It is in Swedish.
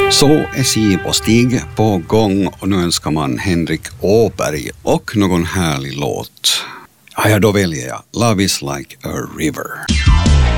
Så är Siv och Stig på gång och nu önskar man Henrik Åberg och någon härlig låt. Ja, då väljer jag Love is like a river.